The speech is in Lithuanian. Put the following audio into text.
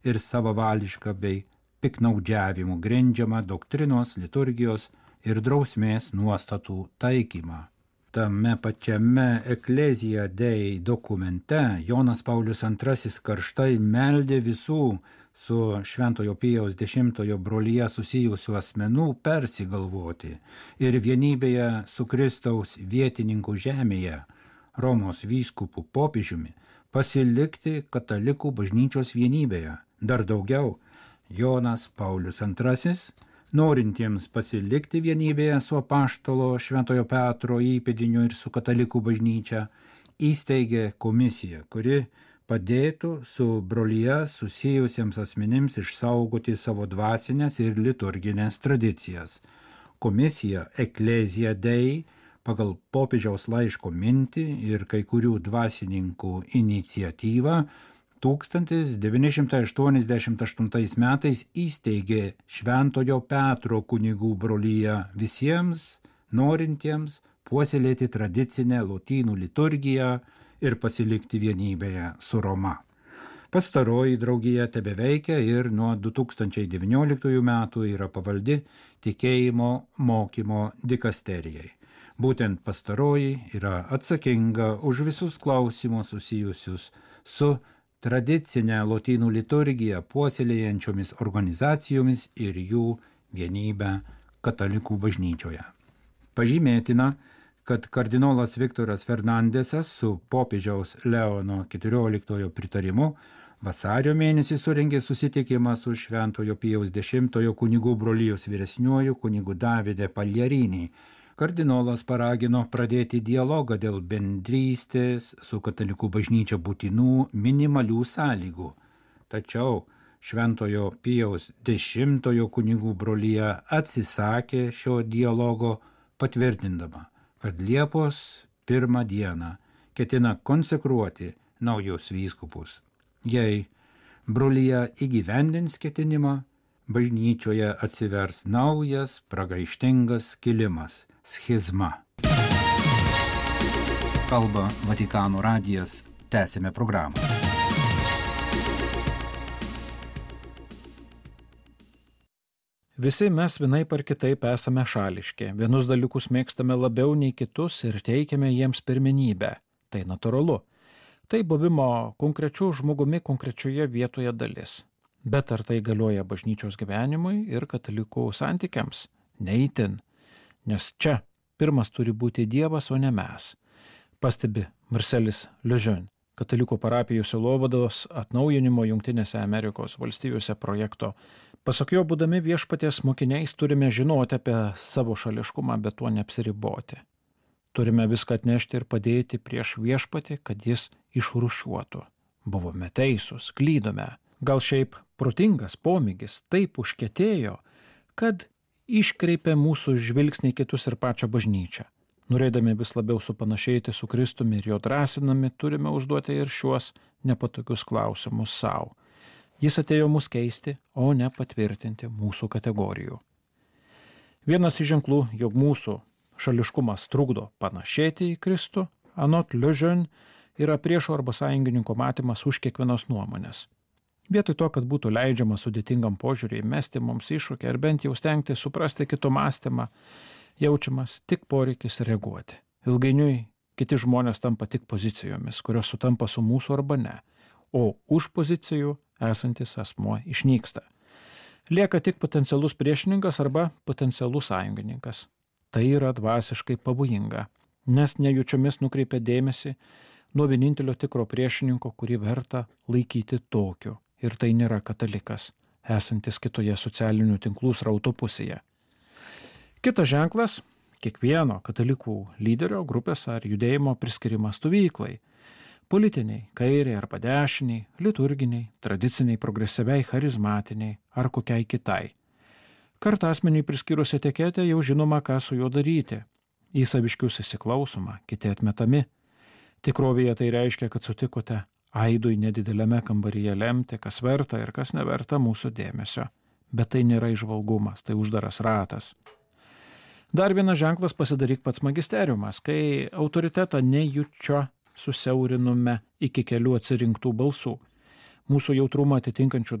ir savavališką bei piknaudžiavimų grindžiamą doktrinos, liturgijos ir drausmės nuostatų taikymą. Tame pačiame Ecclesia Dei dokumente Jonas Paulius II karštai meldė visų su Šventojo Pijaus X brolija susijusių asmenų persigalvoti ir vienybėje su Kristaus vietininku žemėje, Romos vyskupų popiežiumi, pasilikti katalikų bažnyčios vienybėje. Dar daugiau, Jonas Paulius II, norintiems pasilikti vienybėje su apaštalo Šventojo Petro įpėdiniu ir su katalikų bažnyčia, įsteigė komisiją, kuri padėtų su brolija susijusiems asmenims išsaugoti savo dvasinės ir liturginės tradicijas. Komisija Ecclesia Dei pagal popiežiaus laiško mintį ir kai kurių dvasininkų iniciatyvą 1988 metais įsteigė Šventojo Petro kunigų broliją visiems norintiems puoselėti tradicinę lotynų liturgiją ir pasilikti vienybėje su Roma. Pastaroji draugija tebeveikia ir nuo 2019 metų yra pavaldi tikėjimo mokymo dikasterijai. Būtent pastaroji yra atsakinga už visus klausimus susijusius su tradicinę lotynų liturgiją puoselėjančiomis organizacijomis ir jų vienybę katalikų bažnyčioje. Pažymėtina, kad kardinolas Viktoras Fernandesas su popiežiaus Leono XIV pritarimu vasario mėnesį surengė susitikimą su Šventojo Pijaus X kunigų brolijos vyresniuoju kunigu Davide Pagliarini. Kardinolas paragino pradėti dialogą dėl bendrystės su katalikų bažnyčia būtinų minimalių sąlygų. Tačiau Šventojo Pijaus X kunigų brolija atsisakė šio dialogo, patvirtindama, kad Liepos 1 dieną ketina konsekruoti naujus vyskupus. Jei brolija įgyvendins ketinimą, bažnyčioje atsivers naujas pragaištingas kilimas – schizma. Kalba Vatikano radijas, tęsime programą. Visi mes vienaip ar kitaip esame šališki. Vienus dalykus mėgstame labiau nei kitus ir teikiame jiems pirmenybę. Tai natūralu. Tai buvimo konkrečių žmogumi konkrečioje vietoje dalis. Bet ar tai galioja bažnyčios gyvenimui ir katalikų santykiams? Neįtin. Nes čia pirmas turi būti Dievas, o ne mes. Pastebi Marcelis Lejeune, katalikų parapijų sielovados atnaujinimo Jungtinėse Amerikos valstijose projekto. Pasak jo, būdami viešpaties mokiniais, turime žinoti apie savo šališkumą, bet tuo neapsiriboti. Turime viską atnešti ir padėti prieš viešpatį, kad jis išrūšiuotų. Buvome teisūs, klydome. Gal šiaip protingas pomėgis taip užkietėjo, kad iškreipė mūsų žvilgsnį kitus ir pačią bažnyčią. Norėdami vis labiau supanašėti su Kristumi ir jo drąsinami, turime užduoti ir šiuos nepatogius klausimus savo. Jis atėjo mus keisti, o ne patvirtinti mūsų kategorijų. Vienas iš ženklų, jog mūsų šališkumas trukdo panašėti į Kristų, anot Lejeune, yra priešo arba sąjungininko matymas už kiekvienos nuomonės. Vietoj to, kad būtų leidžiama sudėtingam požiūriui mesti mums iššūkį ar bent jau stengti suprasti kito mąstymą, jaučiamas tik poreikis reaguoti. Ilgainiui kiti žmonės tampa tik pozicijomis, kurios sutampa su mūsų arba ne, o už pozicijų esantis asmuo išnyksta. Lieka tik potencialus priešininkas arba potencialus sąjungininkas. Tai yra dvasiškai pavojinga, nes nejučiomis nukreipia dėmesį nuo vienintelio tikro priešininko, kurį verta laikyti tokiu. Ir tai nėra katalikas, esantis kitoje socialinių tinklų srauto pusėje. Kitas ženklas – kiekvieno katalikų lyderio, grupės ar judėjimo priskirimas stovyklai. Politiniai, kairiai arba dešiniai, liturginiai, tradiciniai, progresyviai, charizmatiniai ar kokiai kitai. Kartą asmeniui priskyrus etiketę jau žinoma, ką su juo daryti. Į saviškius įsiklausoma, kiti atmetami. Tikrovėje tai reiškia, kad sutikote aidui nedideliame kambaryje lemti, kas verta ir kas neverta mūsų dėmesio. Bet tai nėra įžvalgumas, tai uždaras ratas. Dar vienas ženklas pasidaryk pats magisteriumas, kai autoritetą nejučio susiaurinome iki kelių atsirinktų balsų. Mūsų jautrumą atitinkančių